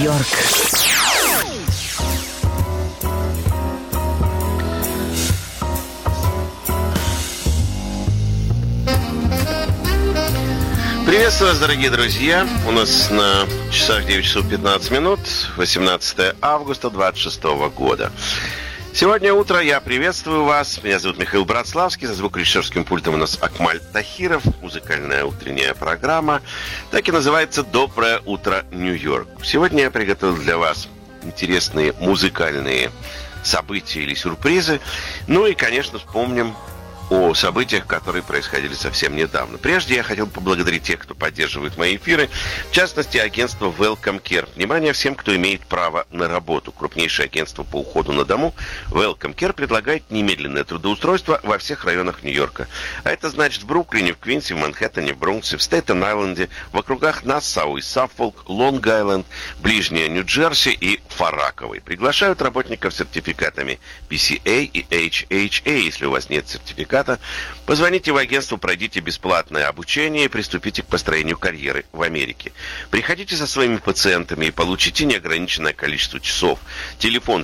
Нью-Йорк. Приветствую вас, дорогие друзья. У нас на часах 9 часов 15 минут, 18 августа 26 года. Сегодня утро я приветствую вас. Меня зовут Михаил Братславский. За звукорежиссерским пультом у нас Акмаль Тахиров. Музыкальная утренняя программа. Так и называется «Доброе утро, Нью-Йорк». Сегодня я приготовил для вас интересные музыкальные события или сюрпризы. Ну и, конечно, вспомним о событиях, которые происходили совсем недавно. Прежде я хотел поблагодарить тех, кто поддерживает мои эфиры, в частности, агентство Welcome Care. Внимание всем, кто имеет право на работу. Крупнейшее агентство по уходу на дому Welcome Care предлагает немедленное трудоустройство во всех районах Нью-Йорка. А это значит в Бруклине, в Квинсе, в Манхэттене, в Бронксе, в Стейтен-Айленде, в округах Нассау и Саффолк, Лонг-Айленд, ближнее Нью-Джерси и Фарраковой. Приглашают работников с сертификатами PCA и HHA. Если у вас нет сертификата, позвоните в агентство, пройдите бесплатное обучение и приступите к построению карьеры в Америке. Приходите со своими пациентами и получите неограниченное количество часов. Телефон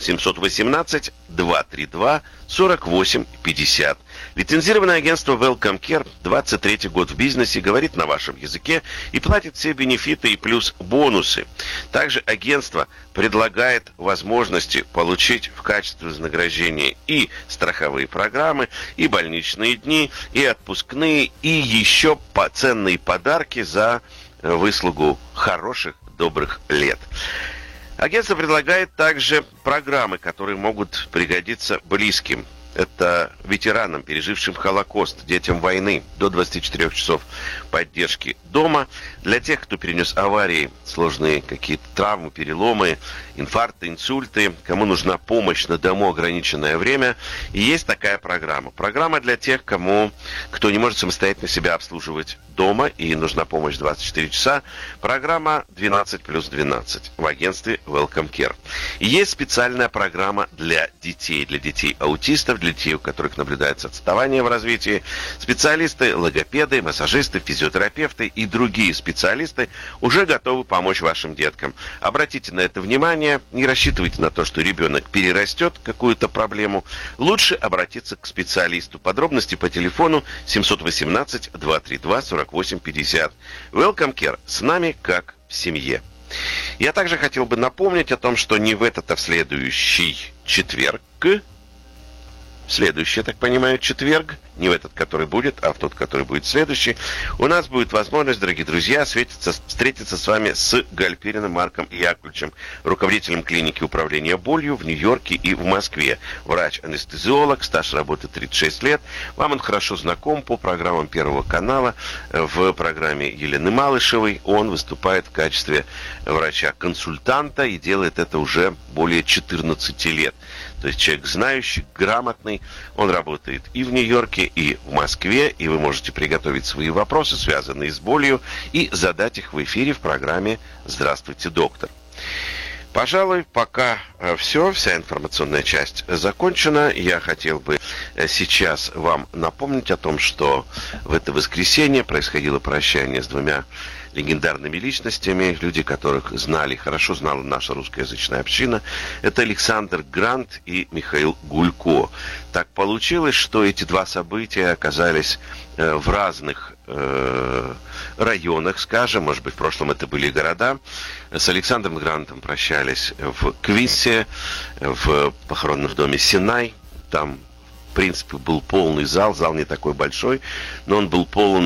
718-232-4850. Лицензированное агентство Welcome Care, 23-й год в бизнесе, говорит на вашем языке и платит все бенефиты и плюс бонусы. Также агентство предлагает возможности получить в качестве вознаграждения и страховые программы, и больничные дни, и отпускные, и еще ценные подарки за выслугу хороших, добрых лет. Агентство предлагает также программы, которые могут пригодиться близким. Это ветеранам, пережившим Холокост, детям войны, до 24 часов поддержки дома. Для тех, кто перенес аварии, сложные какие-то травмы, переломы, инфаркты, инсульты, кому нужна помощь на дому ограниченное время. И есть такая программа. Программа для тех, кто не может самостоятельно себя обслуживать дома и нужна помощь 24 часа. Программа 12+12 в агентстве Welcome Care. И есть специальная программа для детей аутистов, для детей, у которых наблюдается отставание в развитии. Специалисты, логопеды, массажисты, физиотерапевты и другие специалисты уже готовы помочь вашим деткам. Обратите на это внимание, не рассчитывайте на то, что ребенок перерастет какую-то проблему. Лучше обратиться к специалисту. Подробности по телефону 718-232-4850. Welcome Care. С нами как в семье. Я также хотел бы напомнить о том, что не в этот, а в следующий четверг, следующий, я так понимаю, четверг, не в этот, который будет, а в тот, который будет следующий, у нас будет возможность, дорогие друзья, встретиться с вами с Гальпериным Марком Яковлевичем, руководителем клиники управления болью в Нью-Йорке и в Москве. Врач-анестезиолог, стаж работы 36 лет. Вам он хорошо знаком по программам Первого канала. В программе Елены Малышевой он выступает в качестве врача-консультанта и делает это уже более 14 лет. То есть человек знающий, грамотный. Он работает и в Нью-Йорке, и в Москве. И вы можете приготовить свои вопросы, связанные с болью, и задать их в эфире в программе «Здравствуйте, доктор». Пожалуй, пока все, вся информационная часть закончена. Я хотел бы сейчас вам напомнить о том, что в это воскресенье происходило прощание с двумя легендарными личностями, люди, которых хорошо знала наша русскоязычная община. Это Александр Грант и Михаил Гулько. Так получилось, что эти два события оказались в разных районах, скажем, может быть, в прошлом это были города. С Александром Грантом прощались в Квинсе, в похоронном доме Синай. Там, в принципе, был полный зал не такой большой, но он был полон